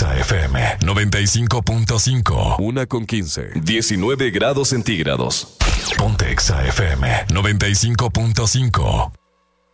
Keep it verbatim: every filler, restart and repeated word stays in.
Exa F M noventa y cinco punto cinco. Una con quince. diecinueve grados centígrados. Ponte Exa F M noventa y cinco punto cinco.